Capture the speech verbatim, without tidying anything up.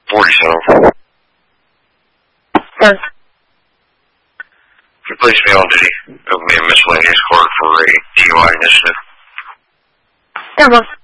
forty-seven. Sir. Can you place me on duty? Open me a miscellaneous card for a D U I initiative. Yeah, well.